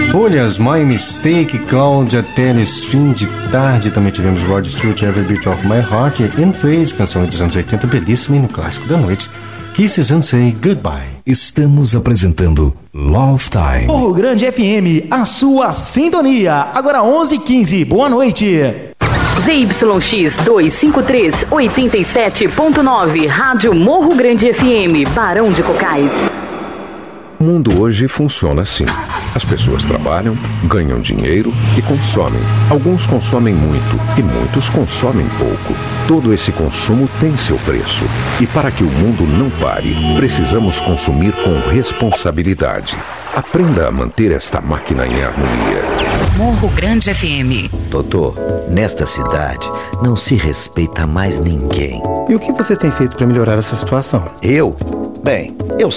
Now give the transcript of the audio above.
Folhas, My Mistake, Cláudia Teles, Fim de Tarde. Também tivemos Rod Stewart, Every Beat of My Heart, e In Phase, canção dos anos 80, belíssima e no clássico da noite, Kisses and Say Goodbye. Estamos apresentando Love Time. Morro Grande FM, a sua sintonia. Agora 11h15, boa noite. ZYX 253, 87.9, Rádio Morro Grande FM, Barão de Cocais. O mundo hoje funciona assim. As pessoas trabalham, ganham dinheiro e consomem. Alguns consomem muito e muitos consomem pouco. Todo esse consumo tem seu preço. E para que o mundo não pare, precisamos consumir com responsabilidade. Aprenda a manter esta máquina em harmonia. Morro Grande FM. Doutor, nesta cidade não se respeita mais ninguém. E o que você tem feito para melhorar essa situação? Eu? Bem, eu